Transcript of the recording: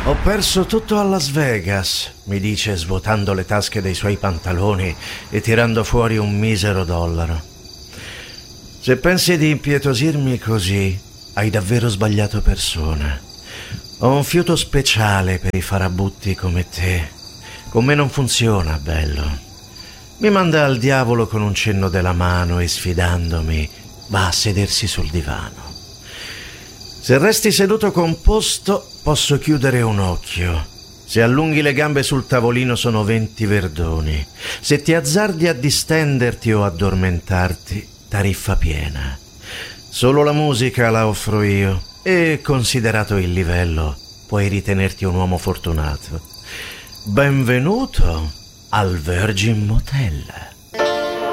Ho perso tutto a Las Vegas, mi dice svuotando le tasche dei suoi pantaloni e tirando fuori un misero dollaro. Se pensi di impietosirmi così, hai davvero sbagliato persona. Ho un fiuto speciale per i farabutti come te. Con me non funziona, bello. Mi manda al diavolo con un cenno della mano e sfidandomi va a sedersi sul divano. Se resti seduto composto, posso chiudere un occhio. Se allunghi le gambe sul tavolino sono 20 verdoni. Se ti azzardi a distenderti o addormentarti, tariffa piena. Solo la musica la offro io e, considerato il livello, puoi ritenerti un uomo fortunato. Benvenuto al Virgin Motel.